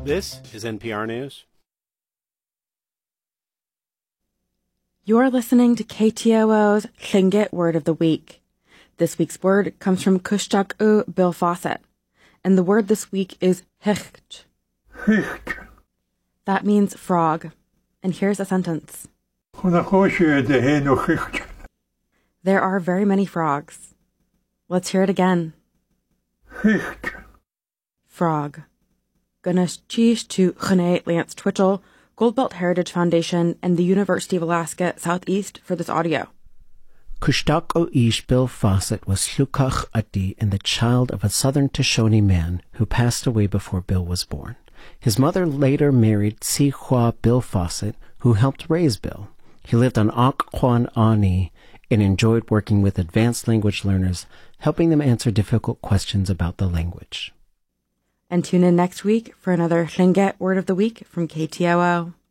This is NPR News. You're listening to KTOO's Tlingit Word of the Week. This week's word comes from Cushtag Bill Fawcett, and the word this week is hicht. Hicht. That means frog. And here's a sentence. There are very many frogs. Let's hear it again. Hicht. Frog. Gunas cheesh to Chene Lance Twitchell, Goldbelt Heritage Foundation, and the University of Alaska Southeast for this audio. Cushtag Ish Bill Fawcett was Llukach Ati and the child of a southern Shoshone man who passed away before Bill was born. His mother later married Sihua Bill Fawcett, who helped raise Bill. He lived on Occoquan Ani and enjoyed working with advanced language learners, helping them answer difficult questions about the language. And tune in next week for another Tlingit Word of the Week from KTOO.